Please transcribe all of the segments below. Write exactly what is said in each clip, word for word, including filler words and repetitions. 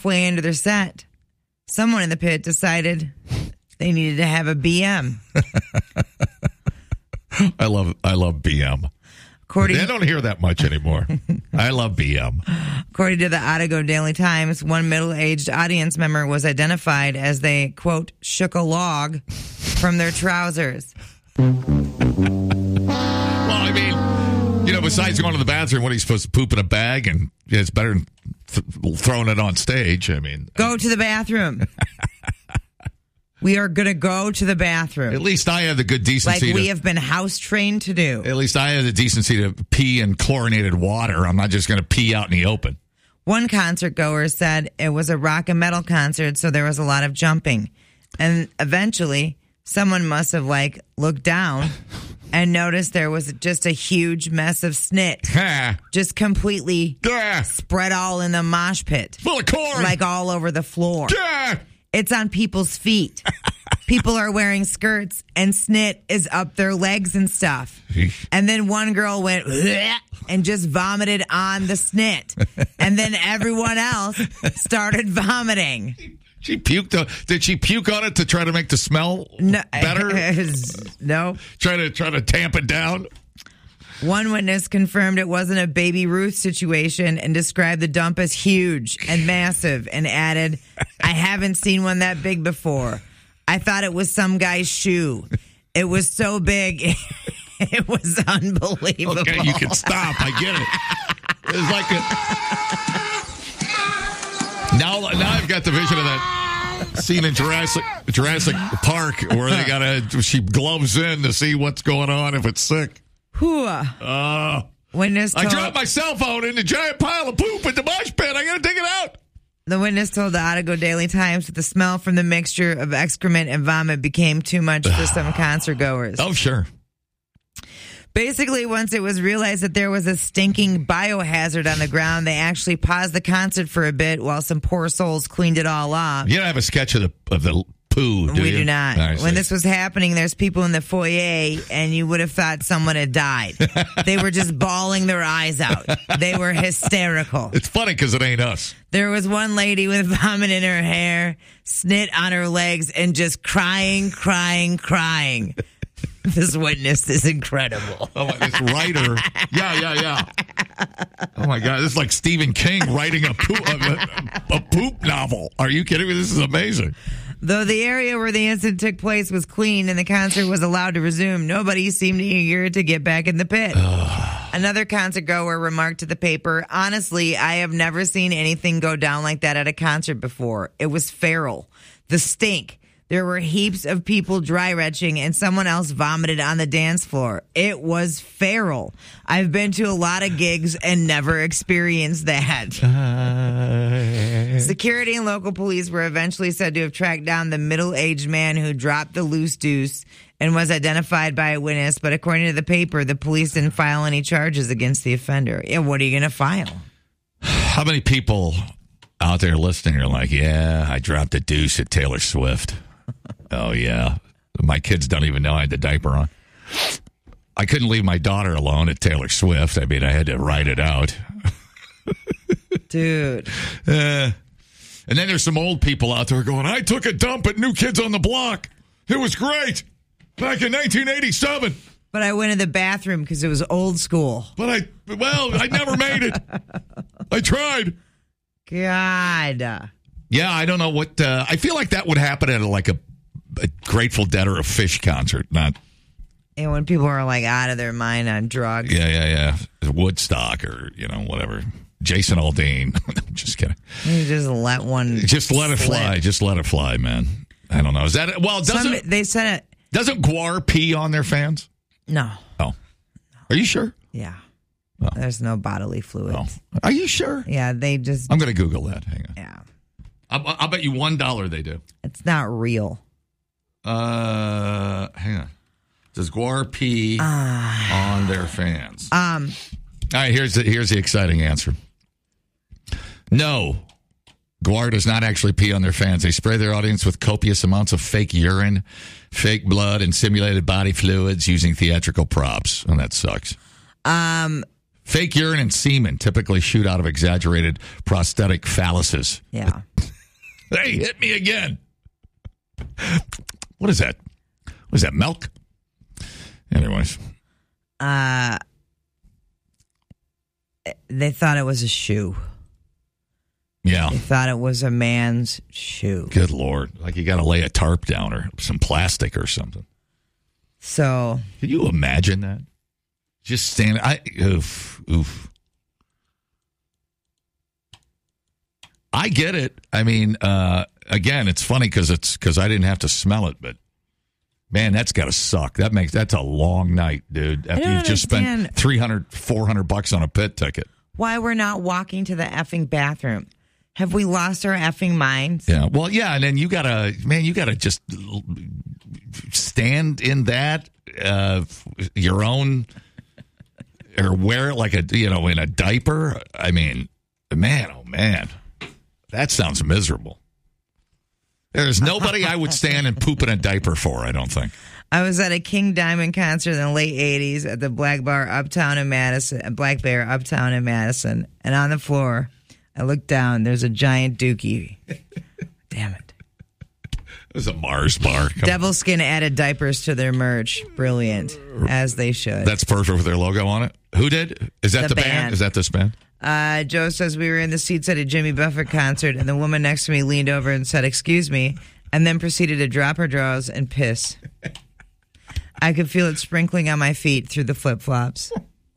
halfway into their set, someone in the pit decided they needed to have a B M. I love I love B M. According, I don't hear that much anymore. I love B M. According to the Otago Daily Times, one middle-aged audience member was identified as they, quote, shook a log from their trousers. Well, I mean, you know, besides going to the bathroom, what are you supposed to poop in a bag? And yeah, it's better than th- throwing it on stage. I mean, go to the bathroom. We are going to go to the bathroom. At least I have the good decency. Like we to, have been house trained to do. At least I have the decency to pee in chlorinated water. I'm not just going to pee out in the open. One concert goer said it was a rock and metal concert, so there was a lot of jumping. And eventually, someone must have, like, looked down and noticed there was just a huge mess of snit. Just completely spread all in the mosh pit. Full of corn. Like all over the floor. It's on people's feet. People are wearing skirts, and snit is up their legs and stuff. And then one girl went and just vomited on the snit. And then everyone else started vomiting. She puked. On, did she puke on it to try to make the smell no, better? No. Try to try to tamp it down. One witness confirmed it wasn't a Baby Ruth situation and described the dump as huge and massive and added, I haven't seen one that big before. I thought it was some guy's shoe. It was so big, it was unbelievable. Okay, you can stop. I get it. It's like a... Now, now I've got the vision of that scene in Jurassic Jurassic Park where they got to, she gloves in to see what's going on if it's sick. Uh, witness told, I dropped my cell phone in the giant pile of poop in the mosh pit. I got to dig it out. The witness told the Otago Daily Times that the smell from the mixture of excrement and vomit became too much for some concert goers. Oh, sure. Basically, once it was realized that there was a stinking biohazard on the ground, they actually paused the concert for a bit while some poor souls cleaned it all off. You don't have a sketch of the of the poo, do we you? do not. I when see. this was happening, there's people in the foyer, and you would have thought someone had died. They were just bawling their eyes out. They were hysterical. It's funny because it ain't us. There was one lady with vomit in her hair, snit on her legs, and just crying, crying, crying. This witness is incredible. Oh, my, this writer. Yeah, yeah, yeah. Oh, my God. This is like Stephen King writing a poop, a, a poop novel. Are you kidding me? This is amazing. Though the area where the incident took place was clean and the concert was allowed to resume, nobody seemed eager to get back in the pit. Another concert goer remarked to the paper, honestly, I have never seen anything go down like that at a concert before. It was feral. The stink. There were heaps of people dry retching and someone else vomited on the dance floor. It was feral. I've been to a lot of gigs and never experienced that. Uh... Security and local police were eventually said to have tracked down the middle-aged man who dropped the loose deuce and was identified by a witness. But according to the paper, the police didn't file any charges against the offender. Yeah, what are you going to file? How many people out there listening are like, yeah, I dropped a deuce at Taylor Swift. Oh, yeah. My kids don't even know I had the diaper on. I couldn't leave my daughter alone at Taylor Swift. I mean, I had to ride it out. Dude. Uh, and then there's some old people out there going, I took a dump at New Kids on the Block. It was great. Back in nineteen eighty-seven. But I went to the bathroom because it was old school. But I, well, I never made it. I tried. God. Yeah, I don't know what, uh, I feel like that would happen at a, like a, a Grateful Dead or a Fish concert, not. And when people are like out of their mind on drugs. Yeah, yeah, yeah. Woodstock or, you know, whatever. Jason Aldean. Just kidding. You just let one. Just let slip. it fly. Just let it fly, man. I don't know. Is that, well, doesn't, Some, they said it. Doesn't Guar pee on their fans? No. Oh. Are you sure? Yeah. Oh. There's no bodily fluids. Oh. Are you sure? Yeah, they just. I'm going to Google that. Hang on. Yeah. I'll, I'll bet you one dollar they do. It's not real. Uh, hang on. Does Guar pee uh, on their fans? Um. All right, here's the, here's the exciting answer. No. Guar does not actually pee on their fans. They spray their audience with copious amounts of fake urine, fake blood, and simulated body fluids using theatrical props. And that sucks. Um. Fake urine and semen typically shoot out of exaggerated prosthetic phalluses. Yeah. Hey, hit me again. What is that? What is that, milk? Anyways. Uh, they thought it was a shoe. Yeah. They thought it was a man's shoe. Good Lord. Like you got to lay a tarp down or some plastic or something. So. Can you imagine that? Just stand. I, oof, oof. I get it. I mean, uh, again, it's funny because it's because I didn't have to smell it, but man, that's got to suck. That makes that's a long night, dude. After you've just spent three hundred, four hundred bucks on a pit ticket. Why we're not walking to the effing bathroom? Have we lost our effing minds? Yeah. Well, yeah, and then you gotta, man, you gotta just stand in that uh, your own, or wear it like a, you know, in a diaper. I mean, man, oh man, that sounds miserable. There's nobody I would stand and poop in a diaper for. I don't think. I was at a King Diamond concert in the late eighties at the Black Bar Uptown in Madison, Black Bear Uptown in Madison, and on the floor, I looked down. There's a giant dookie. Damn it! It was a Mars bar. Come Devil Skin added diapers to their merch. Brilliant, as they should. That's perfect with their logo on it. Who did? Is that the, The band? band. Is that this band? Uh, Joe says we were in the seats at a Jimmy Buffett concert, and the woman next to me leaned over and said, "Excuse me," and then proceeded to drop her drawers and piss. I could feel it sprinkling on my feet through the flip-flops.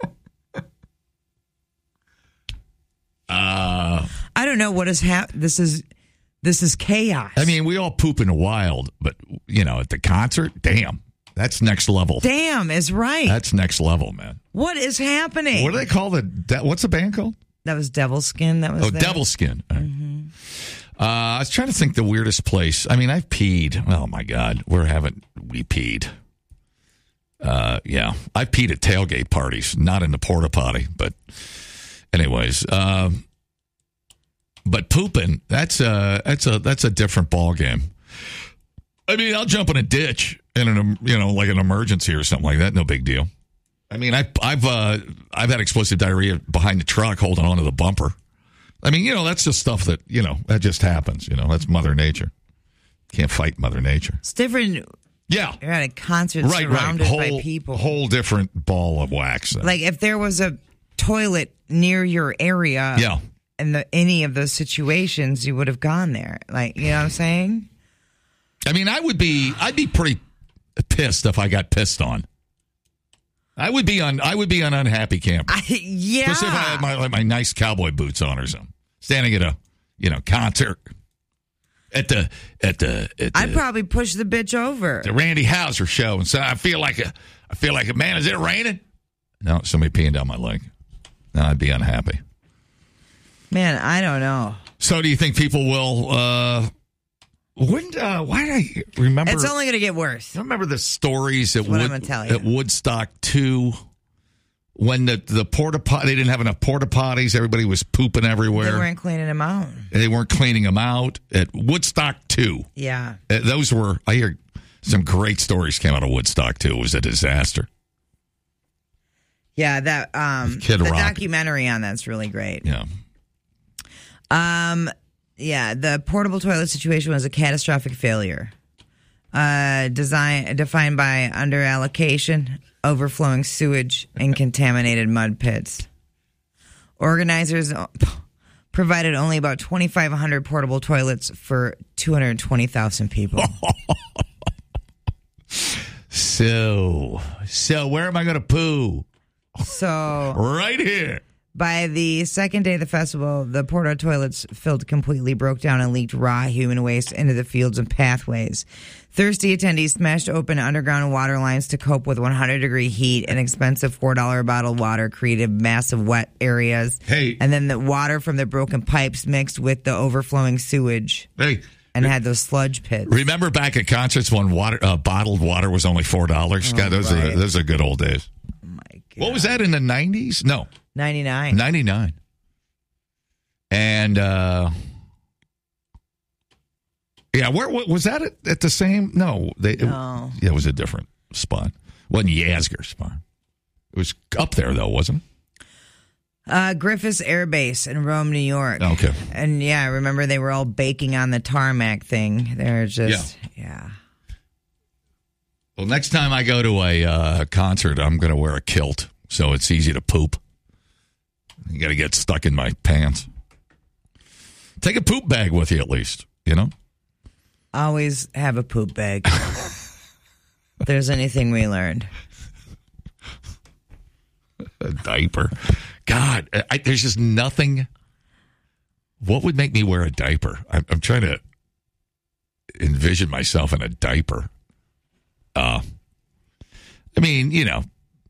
Uh, I don't know what is happening. This is this is chaos. I mean, we all poop in the wild, but, you know, at the concert, damn, that's next level. Damn is right. That's next level, man. What is happening? What do they call the, de- what's the band called? That was Devil Skin. That was Oh, there. Devil Skin. Mm-hmm. Uh, I was trying to think the weirdest place. I mean, I've peed. Oh, my God. Where haven't we peed? Uh, yeah. I peed at tailgate parties, not in the porta potty, but anyways. Um, but pooping, that's a, that's a, that's a different ball game. I mean, I'll jump in a ditch in an, you know, like an emergency or something like that. No big deal. I mean, I, I've, uh, I've had explosive diarrhea behind the truck holding onto the bumper. I mean, you know, that's just stuff that, you know, that just happens. You know, that's Mother Nature. Can't fight Mother Nature. It's different. Yeah. You're at a concert Right, surrounded right. Whole, by people. Whole different ball of wax. Then. Like if there was a toilet near your area. Yeah. In the, any of those situations, you would have gone there. Like, you know what I'm saying? I mean, I would be, I'd be pretty pissed if I got pissed on. I would be on, I would be an unhappy camper. I, yeah. Especially if I had my, like, my nice cowboy boots on or something. Standing at a, you know, concert. At the, at the, at the I'd probably push the bitch over. the Randy Houser show and say, I feel like a, I feel like a man, is it raining? No, somebody peeing down my leg. Now I'd be unhappy. Man, I don't know. So do you think people will, uh, When, uh, why did I remember? It's only going to get worse. I remember the stories at, what I'm Wood, gonna tell you. at Woodstock two when the, the porta potty, they didn't have enough porta potties. Everybody was pooping everywhere. They weren't cleaning them out. They weren't cleaning them out at Woodstock two. Yeah. Uh, those were, I hear some great stories came out of Woodstock two. It was a disaster. Yeah, that um, Kid the Rock. documentary on that's really great. Yeah. Um, yeah, the portable toilet situation was a catastrophic failure. Uh, design defined by under allocation, overflowing sewage, and contaminated mud pits. Organizers provided only about twenty-five hundred portable toilets for two hundred twenty thousand people. So, so where am I going to poo? So Right here. by the second day of the festival, the porta toilets filled completely, broke down, and leaked raw human waste into the fields and pathways. Thirsty attendees smashed open underground water lines to cope with one hundred degree heat, and expensive four dollars bottled water created massive wet areas. Hey. And then the water from the broken pipes mixed with the overflowing sewage Hey, and had those sludge pits. remember back at concerts when water, uh, bottled water was only four dollars? God, those right. are those are good old days. Oh my God. What was that in the nineties? No, ninety-nine. ninety-nine. And uh, yeah, where what, was that at, at the same? No, they. No. It, yeah, it was a different spot. It wasn't Yasgur's spot. It was up there though, wasn't it? Uh, Griffiths Air Base in Rome, New York. Okay. And yeah, I remember they were all baking on the tarmac thing. They're just, yeah. yeah. Well, next time I go to a uh, concert, I'm going to wear a kilt so it's easy to poop. You got to get stuck in my pants. Take a poop bag with you at least, you know? Always have a poop bag. If there's anything we learned. A diaper. God, I, there's just nothing. What would make me wear a diaper? I'm, I'm trying to envision myself in a diaper. Uh, I mean, you know.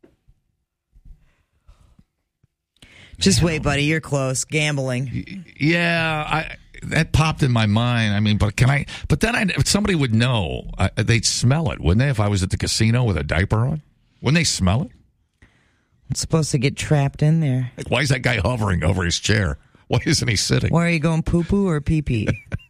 Just wait, buddy. You're close. Gambling. Yeah, I, that popped in my mind. I mean, but can I? But then I, somebody would know. I, they'd smell it, wouldn't they? If I was at the casino with a diaper on, wouldn't they smell it? It's supposed to get trapped in there. Like, why is that guy hovering over his chair? Why isn't he sitting? Why are you going poo-poo or pee-pee?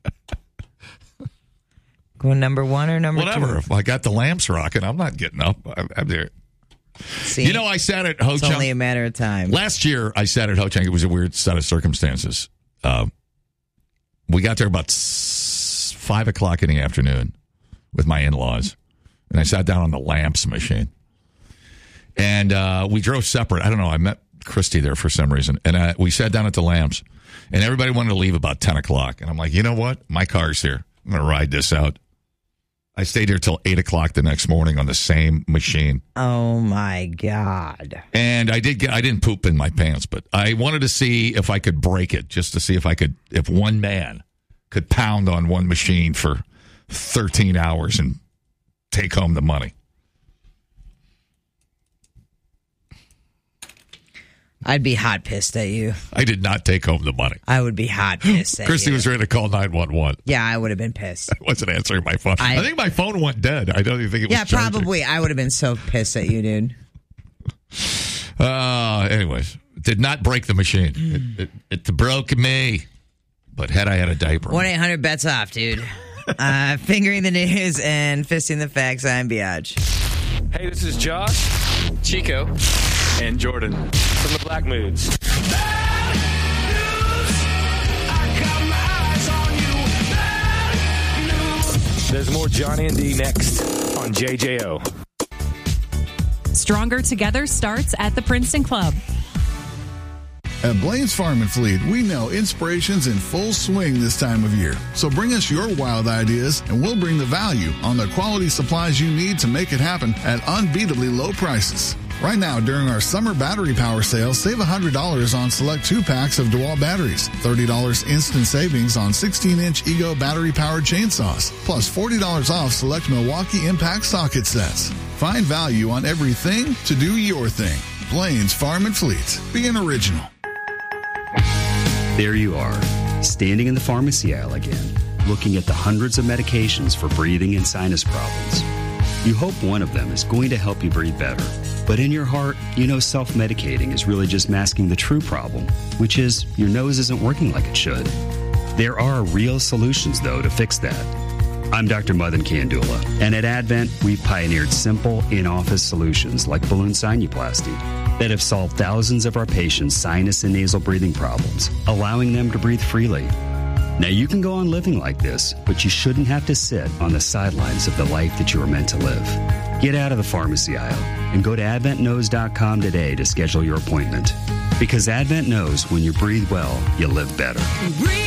Going number one or number Whatever. two? Whatever. If I got the lamps rocking, I'm not getting up. I'm, I'm there. See, you know, I sat at Ho It's Chunk. only a matter of time. Last year, I sat at Ho Chunk. It was a weird set of circumstances. Uh, we got there about s- five o'clock in the afternoon with my in-laws, and I sat down on the lamps machine. And uh, we drove separate. I don't know. I met Christy there for some reason. And uh, we sat down at the lamps. And everybody wanted to leave about ten o'clock. And I'm like, you know what? My car's here. I'm going to ride this out. I stayed here till eight o'clock the next morning on the same machine. Oh, my God. And I did get, I didn't poop in my pants, but I wanted to see if I could break it, just to see if I could, if one man could pound on one machine for thirteen hours and take home the money. I'd be hot pissed at you. I did not take home the money. I would be hot pissed at Christy you. was ready to call nine one one. Yeah, I would have been pissed. I wasn't answering my phone. I, I- I think my phone went dead. I don't even think it was Yeah, charging. probably. I would have been so pissed at you, dude. Uh, anyways, did not break the machine. It, it, it broke me. But had I had a diaper. one eight hundred bets off, dude. uh, fingering the news and fisting the facts. I'm Biatch. Hey, this is Josh, Chico, and Jordan from the Black Moods. There's more Johnny and D next on J J O. Stronger Together starts at the Princeton Club. At Blaine's Farm and Fleet, we know inspiration's in full swing this time of year. So bring us your wild ideas, and we'll bring the value on the quality supplies you need to make it happen at unbeatably low prices. Right now, during our summer battery power sale, save one hundred dollars on select two-packs of DeWalt batteries, thirty dollars instant savings on sixteen-inch Ego battery-powered chainsaws, plus forty dollars off select Milwaukee Impact socket sets. Find value on everything to do your thing. Blaine's Farm and Fleet. Be an original. There you are, standing in the pharmacy aisle again, looking at the hundreds of medications for breathing and sinus problems. You hope one of them is going to help you breathe better. But in your heart, you know self-medicating is really just masking the true problem, which is your nose isn't working like it should. There are real solutions, though, to fix that. I'm Doctor Madan Kandula, and at Advent, we've pioneered simple, in-office solutions like balloon sinuplasty that have solved thousands of our patients' sinus and nasal breathing problems, allowing them to breathe freely. Now, you can go on living like this, but you shouldn't have to sit on the sidelines of the life that you were meant to live. Get out of the pharmacy aisle and go to advent knows dot com today to schedule your appointment. Because Advent knows when you breathe well, you live better.